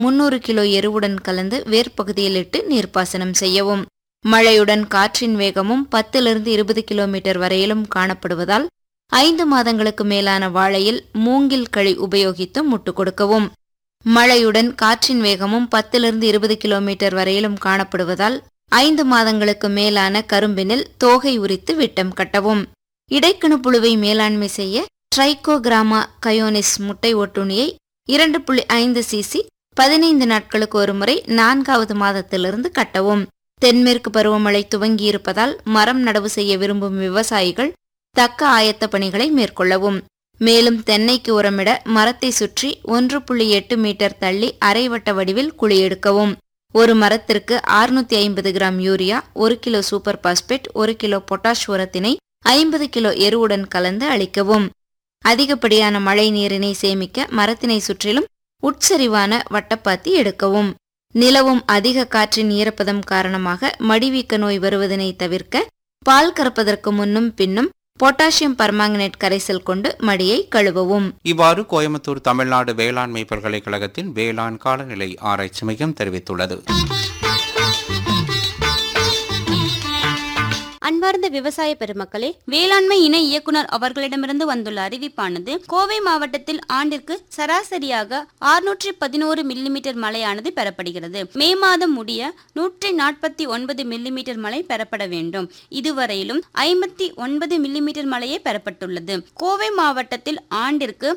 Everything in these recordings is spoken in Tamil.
300 கிலோ எருவுடன் கலந்து வேர்ப்பகுதியில் இட்டு நீர்ப்பாசனம் செய்யவும். மழையுடன் காற்றின் வேகமும் 10-20 கிலோமீட்டர் வரையிலும் காணப்படுவதால் 5 மாதங்களுக்கு மேலான வாழையில் மூங்கில் கழி உபயோகித்து முட்டு கொடுக்கவும். மழையுடன் காற்றின் வேகமும் 10-20 கிலோமீட்டர் வரையிலும் காணப்படுவதால் 5 மாதங்களுக்கு மேலான கரும்பினில் தோகை உரித்து விட்டம் கட்டவும். இடைக்கணு புழுவை மேலாண்மை செய்ய ட்ரைகோகிராமா கயோனிஸ் முட்டை ஒட்டுணியை 2.5 cc 15 நாட்களுக்கு ஒருமுறை 4வது மாதத்திலிருந்து கட்டவும். தென்மேற்கு பருவமழை துவங்கியிருப்பதால் மரம் நடவு செய்ய விரும்பும் விவசாயிகள் தக்க ஆயத்த பணிகளை மேற்கொள்ளவும். மேலும் தென்னைக்கு உரமிட மரத்தை சுற்றி 1.8 மீட்டர் தள்ளி அரைவட்ட வடிவில் குழி எடுக்கவும். ஒரு மரத்திற்கு 650 gram urea, 1 kilo super phosphate, 1 kilo potash உரத்தினை 50 kilo எருவுடன் கலந்து அளிக்கவும். அதிகப்படியான மழை நீரினை சேமிக்க மரத்தினை சுற்றிலும் உட்சரிவான வட்டப்பாத்தி எடுக்கவும். நிலவும் அதிக காற்றின் ஈரப்பதம் காரணமாக மடிவீக்க நோய் வருவதனை தவிர்க்க பால் கறப்பதற்கு முன்னும் பின்னும் பொட்டாசியம் பர்மாங்கனேட் கரைசல் கொண்டு மடியை கழுவவும். இவ்வாறு கோயம்புத்தூர் தமிழ்நாடு வேளாண்மை பல்கலைக்கழகத்தின் வேளாண் காலநிலை ஆராய்ச்சி மையம் தெரிவித்துள்ளது. அன்பார்ந்த விவசாய பெருமக்களே, வேளாண்மை இணை இயக்குனர் அவர்களிடமிருந்து வந்துள்ள அறிவிப்பானது கோவை மாவட்டத்தில் ஆண்டிற்கு சராசரியாக 611 மில்லிமீட்டர் மழையானது பெறப்படுகிறது. மே மாதம் முடிய 149 மில்லிமீட்டர் மழை பெறப்பட வேண்டும். இதுவரையிலும் 59 மில்லிமீட்டர் மழையே பெறப்பட்டுள்ளது. கோவை மாவட்டத்தில் ஆண்டிற்கு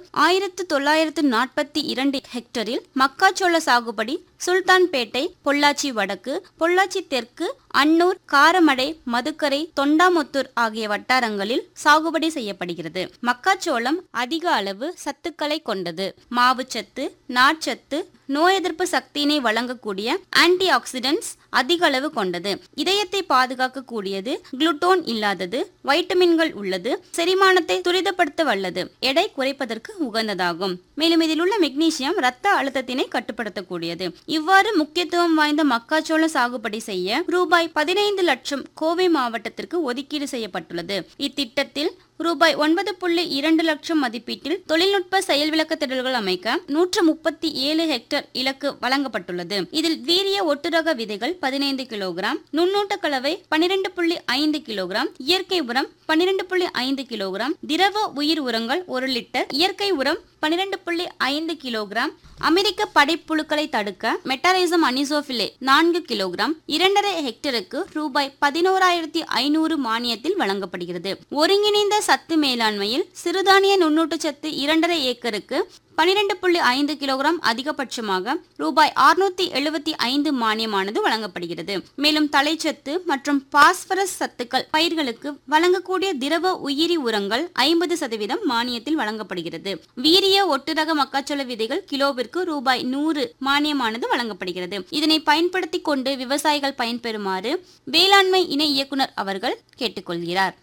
1942 ஹெக்டரில் மக்காச்சோள சாகுபடி சுல்தான்பேட்டை, பொள்ளாச்சி வடக்கு, பொள்ளாச்சி தெற்கு, அன்னூர், காரமடை, மதுக்கரை, தொண்டாமுத்தூர் ஆகிய வட்டாரங்களில் சாகுபடி செய்யப்படுகிறது. மக்காச்சோளம் அதிக அளவு சத்துக்களை கொண்டது. மாவுச்சத்து, நார்ச்சத்து, நோய் எதிர்ப்பு சக்தியினை வழங்கக்கூடிய ஆன்டி ஆக்சிடென்ட்ஸ் அதிக அளவு கொண்டது. இதயத்தை பாதுகாக்கக்கூடியது, குளுட்டோன் இல்லாதது, வைட்டமின்கள் உள்ளது, செரிமானத்தை துரிதப்படுத்த வல்லது, எடை குறைப்பதற்கு உகந்ததாகும். மேலும் இதில் உள்ள மெக்னீசியம் இரத்த அழுத்தத்தினை கட்டுப்படுத்தக்கூடியது. இவ்வாறு முக்கியத்துவம் வாய்ந்த மக்காச்சோள சாகுபடி செய்ய ரூபாய் 15 லட்சம் கோவை மாவட்டத்திற்கு ஒதுக்கீடு செய்யப்பட்டுள்ளது. இத்திட்டத்தில் ரூபாய் 9.2 லட்சம் மதிப்பீட்டில் தொழில்நுட்ப செயல் விளக்க திடல்கள் அமைக்க 137 ஹெக்டர் இலக்கு வழங்கப்பட்டுள்ளது. இதில் வீரிய ஒட்டுரக விதைகள் 15 கிலோகிராம், நுண்ணூட்ட கலவை 12.5 கிலோகிராம், இயற்கை உரம் 12.5 கிலோகிராம், திரவ உயிர் உரங்கள் 1 லிட்டர், இயற்கை உரம் 12.5 கிலோகிராம், அமெரிக்க படைப்புழுக்களை தடுக்க மெட்டாரைசம் அனிசோபிலே 4 கிலோகிராம் 2.5 ஹெக்டருக்கு ரூபாய் 11,500 மானியத்தில் வழங்கப்படுகிறது. ஒருங்கிணைந்த சத்து மேலாண்மையில் சிறுதானிய நுண்ணூட்டச்சத்து 2.5 ஏக்கருக்கு 12.5 கிலோகிராம் அதிகபட்சமாக ரூபாய் 675 மானியமானது வழங்கப்படுகிறது. மேலும் தலைச்சத்து மற்றும் பாஸ்பரஸ் சத்துக்கள் பயிர்களுக்கு வழங்கக்கூடிய திரவ உயிரி உரங்கள் 50% மானியத்தில் வழங்கப்படுகிறது. வீரிய ஒட்டுரக மக்காச்சோள விதைகள் கிலோவிற்கு ரூபாய் 100 மானியமானது வழங்கப்படுகிறது. இதனை பயன்படுத்தி கொண்டு விவசாயிகள் பயன்பெறுமாறு வேளாண்மை இணை இயக்குனர் அவர்கள் கேட்டுக்கொள்கிறார்.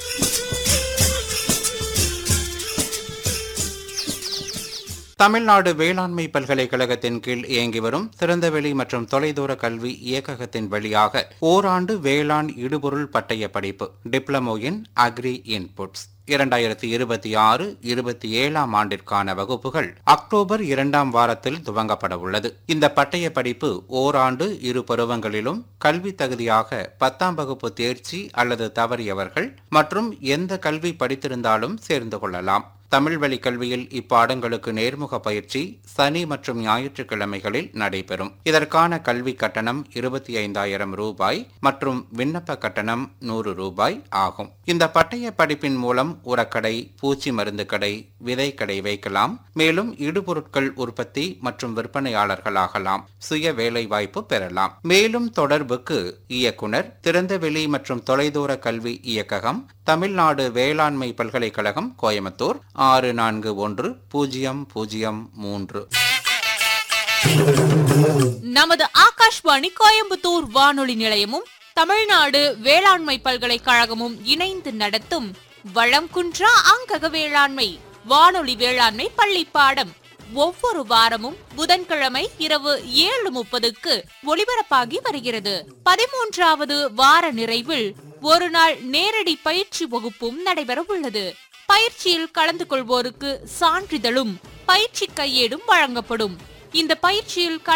தமிழ்நாடு வேளாண்மை பல்கலைக்கழகத்தின் கீழ் இயங்கி வரும் திறந்தவெளி மற்றும் தொலைதூர கல்வி இயக்ககத்தின் வழியாக ஓராண்டு வேளாண் இடுபொருள் பட்டய படிப்பு டிப்ளமோ இன் அக்ரி இன்புட்ஸ் 2026-27 ஆண்டிற்கான வகுப்புகள் அக்டோபர் 2ஆம் வாரத்தில் துவங்கப்பட உள்ளது. இந்த பட்டய படிப்பு ஓராண்டு 2 பருவங்களிலும் கல்வி தகுதியாக 10ஆம் வகுப்பு தேர்ச்சி அல்லது தவறியவர்கள் மற்றும் எந்த கல்வி படித்திருந்தாலும் சேர்ந்து கொள்ளலாம். தமிழ் வழி கல்வியில் இப்பாடங்களுக்கு நேர்முக பயிற்சி சனி மற்றும் ஞாயிற்றுக்கிழமைகளில் நடைபெறும். இதற்கான கல்வி கட்டணம் 25,000 ரூபாய் மற்றும் விண்ணப்ப கட்டணம் 100 ரூபாய் ஆகும். இந்த பட்டய படிப்பின் மூலம் உரக்கடை, பூச்சி மருந்து கடை, விதை கடை வைக்கலாம். மேலும் இடுபொருட்கள் உற்பத்தி மற்றும் விற்பனையாளர்களாகலாம். சுய வேலை வாய்ப்பு பெறலாம். மேலும் தொடர்புக்கு இயக்குனர், திறந்தவெளி மற்றும் தொலைதூர கல்வி இயக்ககம், தமிழ்நாடு வேளாண்மை பல்கலைக்கழகம், கோயம்புத்தூர் 641003. நமது ஆகாஷ்வாணி கோயம்புத்தூர் வானொலி நிலையமும் தமிழ்நாடு வேளாண்மை பல்கலைக்கழகமும் இணைந்து நடத்தும் வளம் குன்றா அங்கக வேளாண்மை வானொலி வேளாண்மை பள்ளி பாடம் ஒவ்வொரு வாரமும் புதன்கிழமை இரவு 7:30க்கு ஒளிபரப்பாகி வருகிறது. 13வது வார நிறைவில் ஒரு நாள் நேரடி பயிற்சி வகுப்பும் நடைபெற உள்ளது. பயிற்சியில் கலந்து கொள்வோருக்கு சான்றிதழும் பயிற்சி கையேடும் வழங்கப்படும். இந்த பயிற்சியில்